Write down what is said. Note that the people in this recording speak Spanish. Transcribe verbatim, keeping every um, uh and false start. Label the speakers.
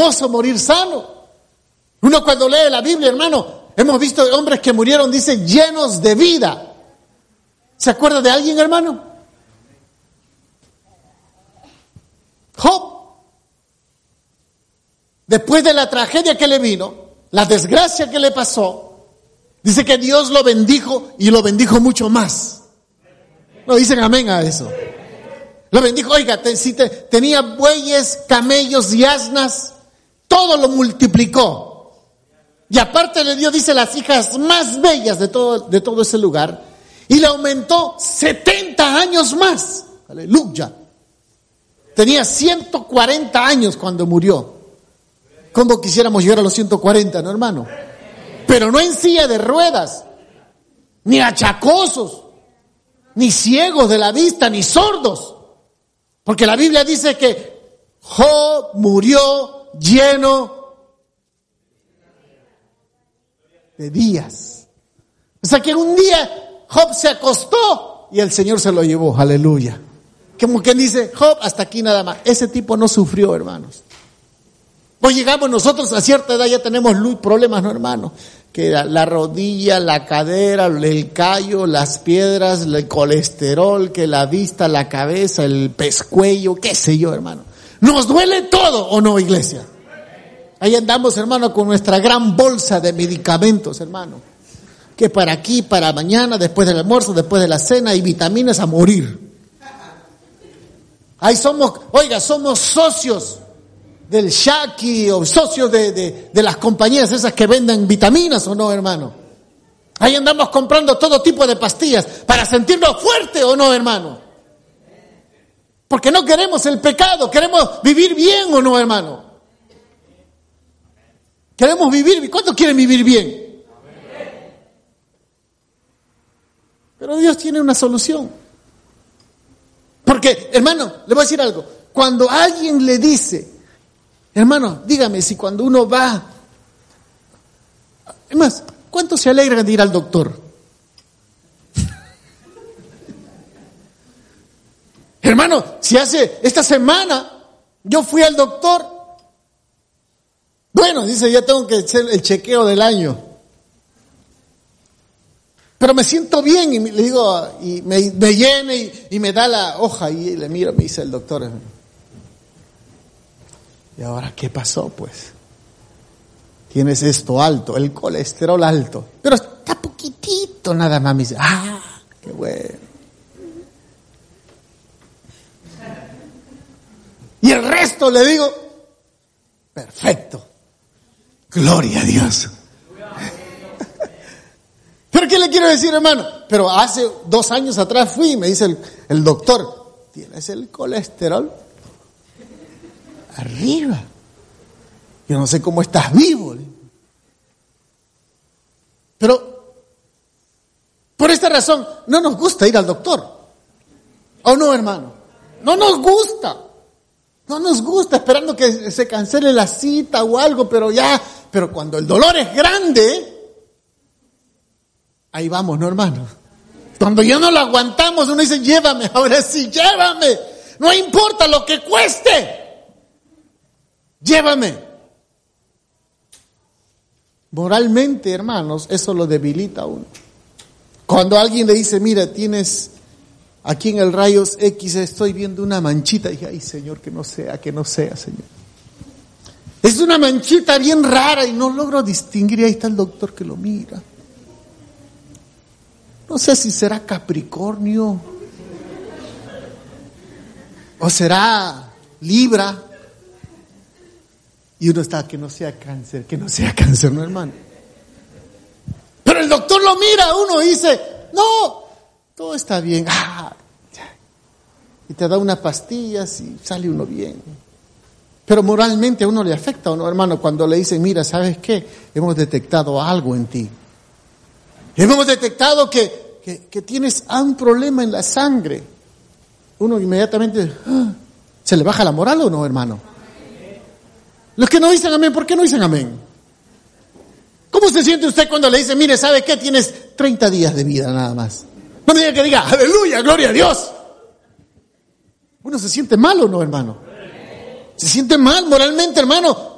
Speaker 1: hermoso morir sano. Uno cuando lee la Biblia, hermano, hemos visto hombres que murieron, dice, llenos de vida. ¿Se acuerda de alguien, hermano? Job. Después de la tragedia que le vino, la desgracia que le pasó, dice que Dios lo bendijo y lo bendijo mucho más. No dicen amén a eso. Lo bendijo, oiga, te, si te, tenía bueyes, camellos y asnas, todo lo multiplicó. Y aparte le dio, dice, las hijas más bellas de todo, de todo ese lugar. Y le aumentó setenta años más. Aleluya. Tenía ciento cuarenta años cuando murió. ¿Cómo quisiéramos llegar a los ciento cuarenta, no, hermano? Pero no en silla de ruedas, ni achacosos, ni ciegos de la vista, ni sordos. Porque la Biblia dice que Job murió lleno de días. O sea que un día Job se acostó y el Señor se lo llevó. Aleluya. Como quien dice, Job, hasta aquí nada más. Ese tipo no sufrió, hermanos. Hoy llegamos nosotros a cierta edad, ya tenemos problemas, ¿no, hermano? Que la, la rodilla, la cadera, el callo, las piedras, el colesterol, que la vista, la cabeza, el pescuello, qué sé yo, hermano. ¿Nos duele todo o no, iglesia? Ahí andamos, hermano, con nuestra gran bolsa de medicamentos, hermano. Que para aquí, para mañana, después del almuerzo, después de la cena, y vitaminas a morir. Ahí somos, oiga, somos socios del Shaki o socios de, de, de las compañías esas que venden vitaminas, ¿o no, hermano? Ahí andamos comprando todo tipo de pastillas para sentirnos fuertes, ¿o no, hermano? Porque no queremos el pecado, queremos vivir bien, ¿o no, hermano? Queremos vivir, ¿cuántos quieren vivir bien? Pero Dios tiene una solución. Porque, hermano, le voy a decir algo. Cuando alguien le dice, hermano, dígame si cuando uno va, es más, ¿cuántos se alegran de ir al doctor? Hermano, si hace esta semana yo fui al doctor, bueno, dice, ya tengo que hacer el chequeo del año. Pero me siento bien y le digo, y me, me llena y, y me da la hoja y le miro, me dice el doctor. ¿Y ahora qué pasó, pues? Tienes esto alto, el colesterol alto. Pero está poquitito nada más. Me dice, ah, qué bueno. Y el resto le digo, perfecto. Gloria a Dios. ¿Pero qué le quiero decir, hermano? Pero hace dos años atrás fui y me dice el, el doctor, ¿tienes el colesterol arriba? Yo no sé cómo estás vivo. Pero por esta razón no nos gusta ir al doctor. ¿O no, hermano? No nos gusta. No nos gusta esperando que se cancele la cita o algo, pero ya, pero cuando el dolor es grande, ahí vamos, ¿no, hermano? Cuando ya no lo aguantamos, uno dice, llévame, ahora sí, llévame. No importa lo que cueste. Llévame. Moralmente, hermanos, eso lo debilita a uno. Cuando alguien le dice, mira, tienes aquí en el rayos X, estoy viendo una manchita. Dije, ay, Señor, que no sea, que no sea, Señor. Es una manchita bien rara y no logro distinguir. Y ahí está el doctor que lo mira. No sé si será Capricornio o será Libra. Y uno está, que no sea cáncer, que no sea cáncer, ¿no, hermano? Pero el doctor lo mira a uno y dice, no, todo está bien. Ah, y te da unas pastillas y sale uno bien. Pero moralmente a uno le afecta, ¿o no, hermano? Cuando le dicen, mira, ¿sabes qué? Hemos detectado algo en ti. Hemos detectado que, que, que tienes un problema en la sangre. Uno inmediatamente, ¡ah! ¿Se le baja la moral o no, hermano? Los que no dicen amén, ¿por qué no dicen amén? ¿Cómo se siente usted cuando le dicen, mire, ¿sabe qué? Tienes treinta días de vida nada más? No me diga que diga, aleluya, gloria a Dios. Uno se siente mal o no, hermano. Se siente mal moralmente, hermano.